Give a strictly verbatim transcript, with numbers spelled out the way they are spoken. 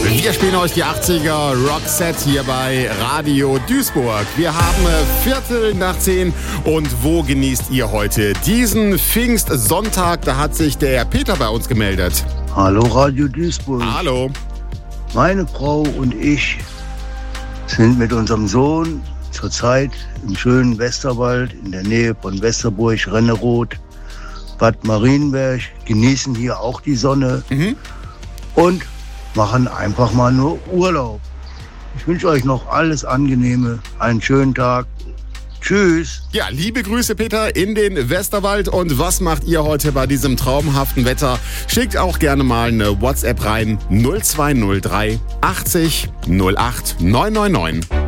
Wir spielen euch die achtziger Rockset hier bei Radio Duisburg. Wir haben Viertel nach zehn und wo genießt ihr heute diesen Pfingstsonntag? Da hat sich der Peter bei uns gemeldet. Hallo Radio Duisburg. Hallo. Meine Frau und ich sind mit unserem Sohn zurzeit im schönen Westerwald in der Nähe von Westerburg, Renneroth, Bad Marienberg, genießen hier auch die Sonne mhm. und machen einfach mal nur Urlaub. Ich wünsche euch noch alles Angenehme, einen schönen Tag. Tschüss. Ja, liebe Grüße, Peter, in den Westerwald. Und was macht ihr heute bei diesem traumhaften Wetter? Schickt auch gerne mal eine WhatsApp rein. null zwei null drei achtzig null acht neun neun neun.